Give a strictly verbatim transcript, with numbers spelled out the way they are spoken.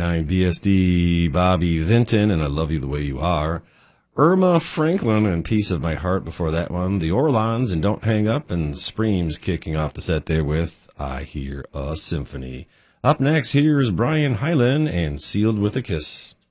ninety-nine B S D, Bobby Vinton, and I Love You the Way You Are. Irma Franklin and Piece of My Heart before that one. The Orlons and Don't Hang Up, and Screams kicking off the set there with I Hear a Symphony. Up next, here's Brian Hyland and Sealed with a Kiss.